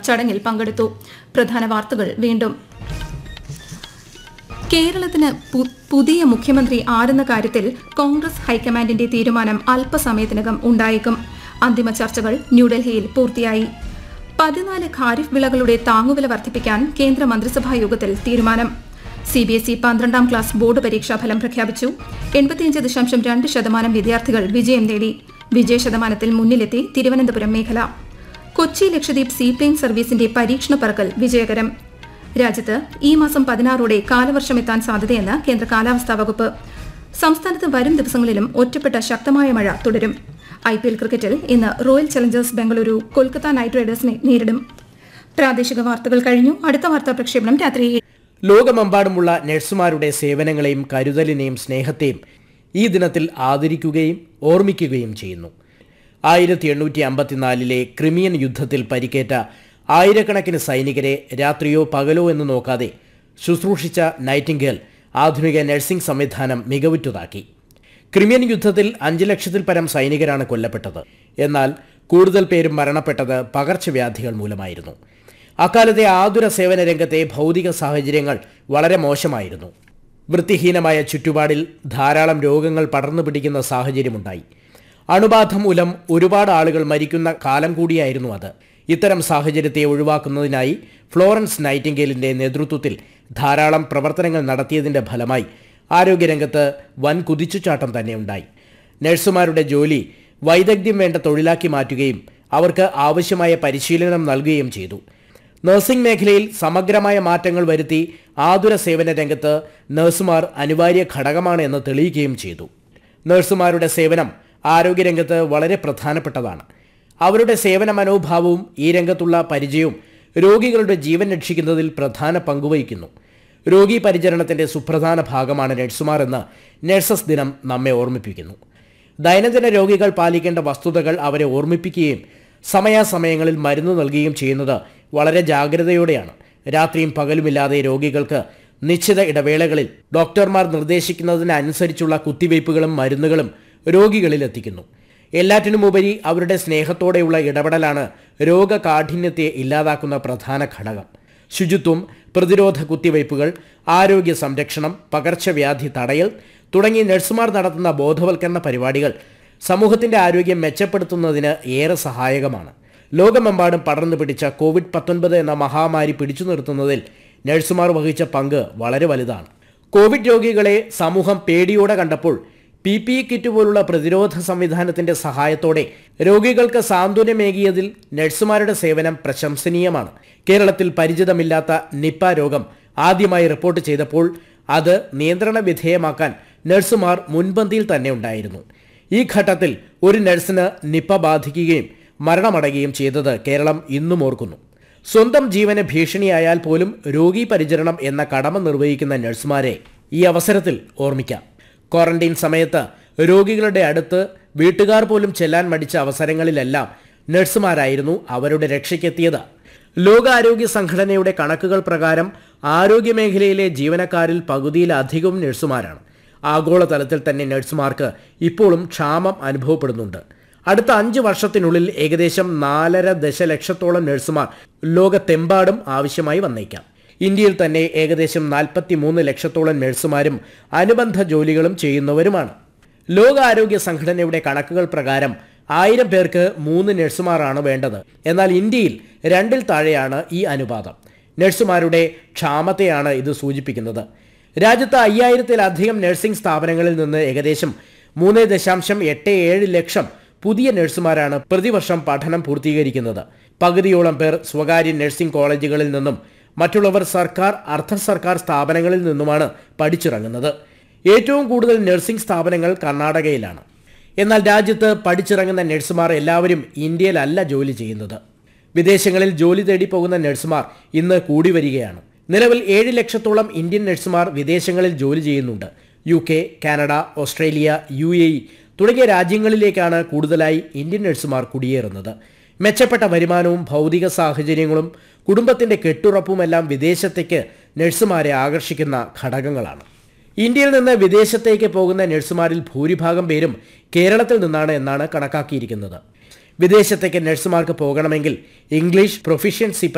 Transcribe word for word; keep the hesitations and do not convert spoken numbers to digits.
ചടങ്ങിൽ പങ്കെടുത്തു. പ്രധാന വാർത്തകൾ വീണ്ടും. കേരളത്തിന് പുതിയ മുഖ്യമന്ത്രി ആരെന്ന കാര്യത്തിൽ കോൺഗ്രസ് ഹൈക്കമാൻഡിന്റെ തീരുമാനം അല്പസമയത്തിനകം ഉണ്ടായേക്കും. അന്തിമ ചർച്ചകൾ ന്യൂഡൽഹിയിൽ പൂർത്തിയായി. പതിനാല് ഖാരിഫ് വിളകളുടെ താങ്ങുവില വർദ്ധിപ്പിക്കാൻ കേന്ദ്ര മന്ത്രിസഭാ യോഗത്തിൽ തീരുമാനം. സി ബി എസ് ഇ പന്ത്രണ്ടാം ക്ലാസ് ബോർഡ് പരീക്ഷാ ഫലം പ്രഖ്യാപിച്ചു. എൺപത്തിയഞ്ച് ദശാംശം രണ്ട് ശതമാനം വിദ്യാർത്ഥികൾ വിജയം നേടി. വിജയ ശതമാനത്തിൽ മുന്നിലെത്തി തിരുവനന്തപുരം മേഖല. കൊച്ചി ലക്ഷദ്വീപ് സീപ്ലെയിൻ സർവീസിന്റെ പരീക്ഷണ പറക്കൽ വിജയകരം. രാജ്യത്ത് ഈ മാസം പതിനാറോടെ കാലവർഷമെത്താൻ സാധ്യതയെന്ന് കേന്ദ്ര കാലാവസ്ഥാ വകുപ്പ്. സംസ്ഥാനത്ത് വരും ദിവസങ്ങളിലും ഒറ്റപ്പെട്ട ശക്തമായ മഴ തുടരും. ഐ പി എൽ ക്രിക്കറ്റിൽ ഇന്ന് royal Challengers Bengaluru Kolkata night റൈഡേഴ്സിനെ നേരിടും. പ്രാദേശിക വാർത്തകൾ കഴിഞ്ഞു. അടുത്ത വാർത്താ പ്രക്ഷേപണം രാത്രി. ലോകമെമ്പാടുമുള്ള നഴ്സുമാരുടെ സേവനങ്ങളെയും കരുതലിനെയും സ്നേഹത്തെയും ഈ ദിനത്തിൽ ആദരിക്കുകയും ഓർമ്മിക്കുകയും ചെയ്യുന്നു. ആയിരത്തി എണ്ണൂറ്റി അമ്പത്തിനാലിലെ ക്രിമിയൻ യുദ്ധത്തിൽ പരിക്കേറ്റ ആയിരക്കണക്കിന് സൈനികരെ രാത്രിയോ പകലോ എന്ന് നോക്കാതെ ശുശ്രൂഷിച്ച നൈറ്റിംഗേൽ ആധുനിക നഴ്സിംഗ് സംവിധാനം മികവുറ്റതാക്കി. ക്രിമിയൻ യുദ്ധത്തിൽ അഞ്ച് ലക്ഷത്തിൽ പരം സൈനികരാണ് കൊല്ലപ്പെട്ടത്. എന്നാൽ കൂടുതൽ പേരും മരണപ്പെട്ടത് പകർച്ചവ്യാധികൾ മൂലമായിരുന്നു. അക്കാലത്തെ ആതുര സേവന രംഗത്തെ ഭൗതിക സാഹചര്യങ്ങൾ വളരെ മോശമായിരുന്നു. വൃത്തിഹീനമായ ചുറ്റുപാടിൽ ധാരാളം രോഗങ്ങൾ പടർന്നു പിടിക്കുന്ന സാഹചര്യമുണ്ടായി. അണുബാധ മൂലം ഒരുപാട് ആളുകൾ മരിക്കുന്ന കാലം കൂടിയായിരുന്നു അത്. ഇത്തരം സാഹചര്യത്തെ ഒഴിവാക്കുന്നതിനായി ഫ്ലോറൻസ് നൈറ്റിംഗേലിന്റെ നേതൃത്വത്തിൽ ധാരാളം പ്രവർത്തനങ്ങൾ നടത്തിയതിന്റെ ഫലമായി ആരോഗ്യരംഗത്ത് വൻ കുതിച്ചുചാട്ടം തന്നെ ഉണ്ടായി. നഴ്സുമാരുടെ ജോലി വൈദഗ്ധ്യം വേണ്ട തൊഴിലാക്കി മാറ്റുകയും അവർക്ക് ആവശ്യമായ പരിശീലനം നൽകുകയും ചെയ്തു. നഴ്സിംഗ് മേഖലയിൽ സമഗ്രമായ മാറ്റങ്ങൾ വരുത്തി ആതുര സേവന രംഗത്ത് നഴ്സുമാർ അനിവാര്യ ഘടകമാണ് എന്ന് തെളിയിക്കുകയും ചെയ്തു. നഴ്സുമാരുടെ സേവനം ആരോഗ്യരംഗത്ത് വളരെ പ്രധാനപ്പെട്ടതാണ്. അവരുടെ സേവന മനോഭാവവും ഈ രംഗത്തുള്ള പരിചയവും രോഗികളുടെ ജീവൻ രക്ഷിക്കുന്നതിൽ പ്രധാന പങ്കുവഹിക്കുന്നു. രോഗി പരിചരണത്തിന്റെ സുപ്രധാന ഭാഗമാണ് നഴ്സുമാർ എന്ന് നഴ്സസ് ദിനം നമ്മെ ഓർമ്മിപ്പിക്കുന്നു. ദൈനംദിന രോഗികൾ പാലിക്കേണ്ട വസ്തുതകൾ അവരെ ഓർമ്മിപ്പിക്കുകയും സമയാസമയങ്ങളിൽ മരുന്ന് നൽകുകയും ചെയ്യുന്നത് വളരെ ജാഗ്രതയോടെയാണ്. രാത്രിയും പകലുമില്ലാതെ രോഗികൾക്ക് നിശ്ചിത ഇടവേളകളിൽ ഡോക്ടർമാർ നിർദ്ദേശിക്കുന്നതിനനുസരിച്ചുള്ള കുത്തിവയ്പ്പുകളും മരുന്നുകളും രോഗികളിൽ എത്തിക്കുന്നു. എല്ലാറ്റിനുമുപരി അവരുടെ സ്നേഹത്തോടെയുള്ള ഇടപെടലാണ് രോഗകാഠിന്യത്തെ ഇല്ലാതാക്കുന്ന പ്രധാന ഘടകം. ശുചിത്വം, പ്രതിരോധ കുത്തിവയ്പ്പുകൾ, ആരോഗ്യ സംരക്ഷണം, പകർച്ചവ്യാധി തടയൽ തുടങ്ങി നഴ്സുമാർ നടത്തുന്ന ബോധവൽക്കരണ പരിപാടികൾ സമൂഹത്തിന്റെ ആരോഗ്യം മെച്ചപ്പെടുത്തുന്നതിന് ഏറെ സഹായകമാണ്. ലോകമെമ്പാടും പടർന്നു പിടിച്ച കോവിഡ് പത്തൊൻപത് എന്ന മഹാമാരി പിടിച്ചു നിർത്തുന്നതിൽ നഴ്സുമാർ വഹിച്ച പങ്ക് വളരെ വലുതാണ്. കോവിഡ് രോഗികളെ സമൂഹം പേടിയോടെ കണ്ടപ്പോൾ പി പി ഇ കിറ്റ് പോലുള്ള പ്രതിരോധ സംവിധാനത്തിന്റെ സഹായത്തോടെ രോഗികൾക്ക് സാന്ത്വനമേകിയതിൽ നഴ്സുമാരുടെ സേവനം പ്രശംസനീയമാണ്. കേരളത്തിൽ പരിചിതമില്ലാത്ത നിപ്പ രോഗം ആദ്യമായി റിപ്പോർട്ട് ചെയ്തപ്പോൾ അത് നിയന്ത്രണ വിധേയമാക്കാൻ നഴ്സുമാർ മുൻപന്തിയിൽ തന്നെ ഉണ്ടായിരുന്നു. ഈ ഘട്ടത്തിൽ ഒരു നഴ്സിന് നിപ്പ ബാധിക്കുകയും മരണമടയുകയും ചെയ്തത് കേരളം ഇന്നും ഓർക്കുന്നു. സ്വന്തം ജീവന് ഭീഷണിയായാൽ പോലും രോഗി പരിചരണം എന്ന കടമ നിർവഹിക്കുന്ന നഴ്സുമാരെ ഈ അവസരത്തിൽ ഓർമ്മിക്കാം. ക്വാറന്റൈൻ സമയത്ത് രോഗികളുടെ അടുത്ത് വീട്ടുകാർ പോലും ചെല്ലാൻ മടിച്ച അവസരങ്ങളിലെല്ലാം നഴ്സുമാരായിരുന്നു അവരുടെ രക്ഷയ്ക്കെത്തിയത്. ലോകാരോഗ്യ സംഘടനയുടെ കണക്കുകൾ പ്രകാരം ആരോഗ്യമേഖലയിലെ ജീവനക്കാരിൽ പകുതിയിലധികവും നഴ്സുമാരാണ്. ആഗോളതലത്തിൽ തന്നെ നഴ്സുമാർക്ക് ഇപ്പോഴും ക്ഷാമം അനുഭവപ്പെടുന്നുണ്ട്. അടുത്ത അഞ്ച് വർഷത്തിനുള്ളിൽ ഏകദേശം നാലര ദശലക്ഷത്തോളം നഴ്സുമാർ ലോകത്തെമ്പാടും ആവശ്യമായി വന്നേക്കാം. ഇന്ത്യയിൽ തന്നെ ഏകദേശം നാൽപ്പത്തി മൂന്ന് ലക്ഷത്തോളം നഴ്സുമാരും അനുബന്ധ ജോലികളും ചെയ്യുന്നവരുമാണ്. ലോകാരോഗ്യ സംഘടനയുടെ കണക്കുകൾ പ്രകാരം ആയിരം പേർക്ക് മൂന്ന് നഴ്സുമാരാണ് വേണ്ടത്. എന്നാൽ ഇന്ത്യയിൽ രണ്ടിൽ താഴെയാണ് ഈ അനുപാതം. നഴ്സുമാരുടെ ക്ഷാമത്തെയാണ് ഇത് സൂചിപ്പിക്കുന്നത്. രാജ്യത്ത് അയ്യായിരത്തിലധികം നഴ്സിംഗ് സ്ഥാപനങ്ങളിൽ നിന്ന് ഏകദേശം മൂന്ന് ദശാംശം എട്ട് ഏഴ് ലക്ഷം പുതിയ നഴ്സുമാരാണ് പ്രതിവർഷം പഠനം പൂർത്തീകരിക്കുന്നത്. പകുതിയോളം പേർ സ്വകാര്യ നഴ്സിംഗ് കോളേജുകളിൽ നിന്നും മറ്റുള്ളവർ സർക്കാർ അർദ്ധ സർക്കാർ സ്ഥാപനങ്ങളിൽ നിന്നുമാണ് പഠിച്ചിറങ്ങുന്നത്. ഏറ്റവും കൂടുതൽ നഴ്സിംഗ് സ്ഥാപനങ്ങൾ കർണാടകയിലാണ്. എന്നാൽ രാജ്യത്ത് പഠിച്ചിറങ്ങുന്ന നഴ്സുമാർ എല്ലാവരും ഇന്ത്യയിലല്ല ജോലി ചെയ്യുന്നത്. വിദേശങ്ങളിൽ ജോലി തേടി പോകുന്ന നഴ്സുമാർ ഇന്ന് കൂടി വരികയാണ്. നിലവിൽ ഏഴ് ലക്ഷത്തോളം ഇന്ത്യൻ നഴ്സുമാർ വിദേശങ്ങളിൽ ജോലി ചെയ്യുന്നുണ്ട്. U K, Canada, Australia, U A E തുടങ്ങിയ രാജ്യങ്ങളിലേക്കാണ് കൂടുതലായി ഇന്ത്യൻ നഴ്സുമാർ കുടിയേറുന്നത്. മെച്ചപ്പെട്ട വരുമാനവും ഭൗതിക സാഹചര്യങ്ങളും കുടുംബത്തിന്റെ കെട്ടുറപ്പുമെല്ലാം വിദേശത്തേക്ക് നഴ്സുമാരെ ആകർഷിക്കുന്ന ഘടകങ്ങളാണ്. ഇന്ത്യയിൽ നിന്ന് വിദേശത്തേക്ക് പോകുന്ന നഴ്സുമാരിൽ ഭൂരിഭാഗം പേരും കേരളത്തിൽ നിന്നാണ് എന്നാണ് കണക്കാക്കിയിരിക്കുന്നത്. വിദേശത്തേക്ക് നഴ്സുമാർക്ക് പോകണമെങ്കിൽ ഇംഗ്ലീഷ് പ്രൊഫിഷ്യൻസി